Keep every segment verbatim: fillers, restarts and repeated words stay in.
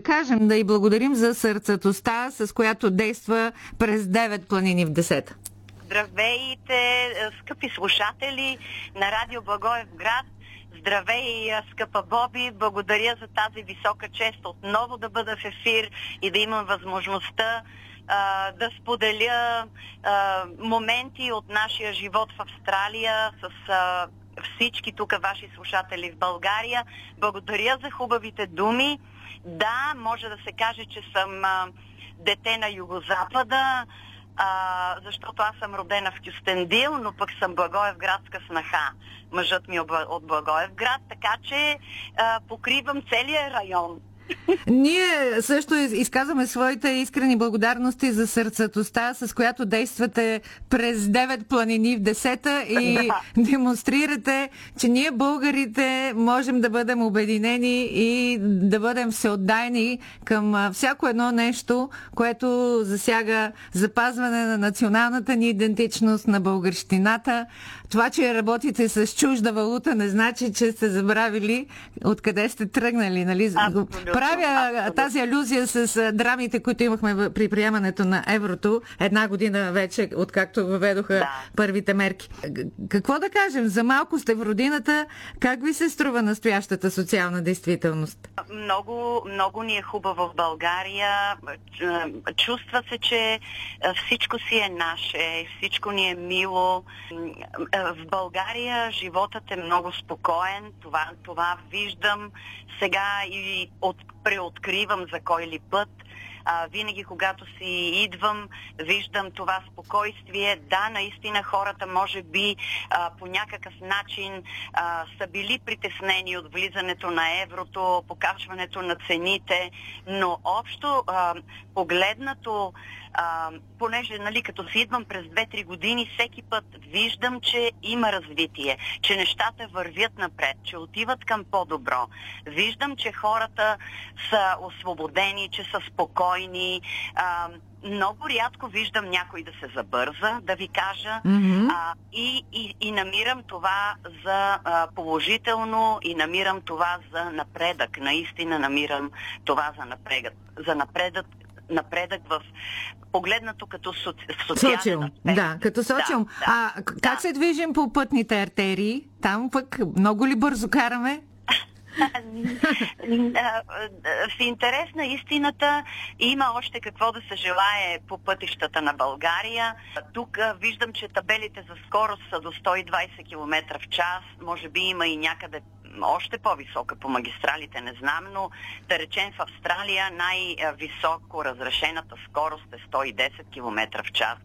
кажем? Да й благодарим за сърцатостта, с която действа през девет планини в десета. Здравейте, скъпи слушатели на Радио Благоевград. Здравей, скъпа Боби! Благодаря за тази висока чест отново да бъда в ефир и да имам възможността а, да споделя а, моменти от нашия живот в Австралия с а, всички тук ваши слушатели в България. Благодаря за хубавите думи. Да, може да се каже, че съм а, дете на Югозапада, А, защото аз съм родена в Кюстендил, но пък съм благоевградска снаха. Мъжът ми е от Благоевград, така че а, покривам целия район. Ние също изказваме своите искрени благодарности за сърцатостта, с която действате през девет планини в десета и да. демонстрирате, че ние българите можем да бъдем обединени и да бъдем всеотдайни към всяко едно нещо, което засяга запазване на националната ни идентичност, на българщината. Това, че работите с чужда валута, не значи, че сте забравили откъде сте тръгнали, нали? Правя Абсолютно. Тази алюзия с драмите, които имахме при приемането на еврото една година вече, откакто въведоха да. първите мерки. Какво да кажем? За малко сте в родината. Как ви се струва настоящата социална действителност? Много, много ни е хубаво в България. Чувства се, че всичко си е наше, всичко ни е мило. В България животът е много спокоен. Това, това виждам сега и от, преоткривам за кой ли път. А, винаги, когато си идвам, виждам това спокойствие. Да, наистина хората може би а, по някакъв начин а, са били притеснени от влизането на еврото, покачването на цените, но общо а, погледнато, а, понеже, нали, като си идвам през две-три години, всеки път виждам, че има развитие, че нещата вървят напред, че отиват към по-добро. Виждам, че хората са освободени, че са спокойни. А, много рядко виждам някой да се забърза, да ви кажа. Mm-hmm. А, и, и, и намирам това за а, положително и намирам това за напредък. Наистина намирам това за напредък. За напредък напредък в погледнато като соци... социален социум. аспект. Да, като социум. Да, а да, как да. се движим по пътните артерии? Там пък много ли бързо караме? В интерес на истината има още какво да се желае по пътищата на България. Тук виждам, че табелите за скорост са до сто и двайсет километра в час. Може би има и някъде още по-висока по магистралите, не знам, но да речем в Австралия най-високо разрешената скорост е сто и десет километра в час.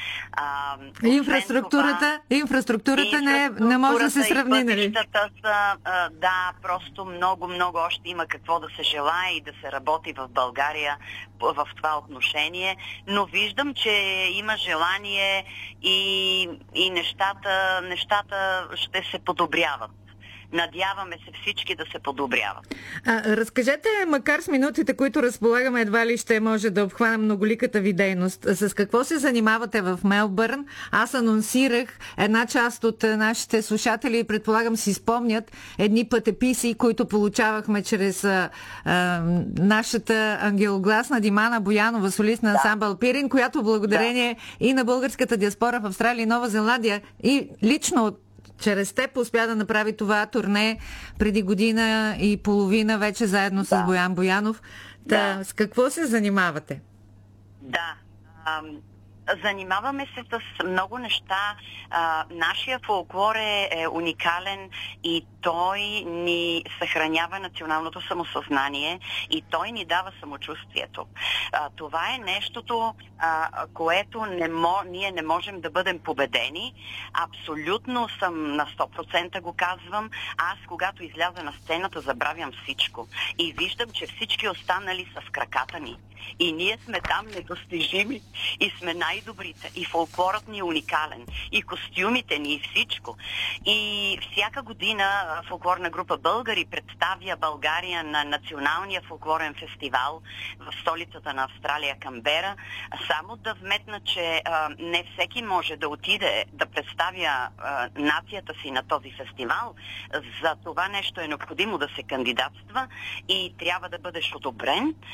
А, инфраструктурата, това, инфраструктурата не, не може да се сравни, нали? Са, а, да, просто много, много още има какво да се желае и да се работи в България в това отношение, но виждам, че има желание и, и нещата, нещата ще се подобряват. Надяваме се всички да се подобряват. А, разкажете, макар с минутите, които разполагаме, едва ли ще може да обхванем многоликата ви дейност. С какво се занимавате в Мелбърн? Аз анонсирах, една част от нашите слушатели, предполагам, си спомнят едни пътеписи, които получавахме чрез а, а, нашата ангелогласна Димана Боянова, солист на ансамбъл Пирин, която благодарение да. и на българската диаспора в Австралия и Нова Зеландия и лично от чрез теб успя да направи това турне преди година и половина вече заедно да. с Боян Боянов. Та, да. С какво се занимавате? Да, ам, занимаваме се с много неща. А, нашия фолклор е, е уникален и той ни съхранява националното самосъзнание и той ни дава самочувствието. А, това е нещото, а, което не мо, ние не можем да бъдем победени. Абсолютно съм на сто процента го казвам. Аз, когато изляза на сцената, забравям всичко. И виждам, че всички останали са в краката ни. И ние сме там недостижими и сме най-добрите. И фолклорът ни е уникален. И костюмите ни, и всичко. И всяка година фолклорна група Българи представя България на националния фолклорен фестивал в столицата на Австралия, Камбера. Само да вметна, че а, не всеки може да отиде да представя а, нацията си на този фестивал. За това нещо е необходимо да се кандидатства и трябва да бъдеш одобрен.